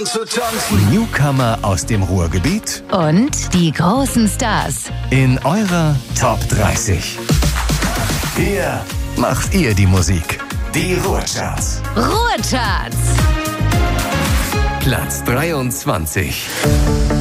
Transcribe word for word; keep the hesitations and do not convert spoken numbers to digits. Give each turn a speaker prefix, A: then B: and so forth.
A: Newcomer aus dem Ruhrgebiet
B: und die großen Stars
A: in eurer Top dreißig. Hier macht ihr die Musik. Die Ruhrcharts.
B: Ruhrcharts.
A: Platz dreiundzwanzig.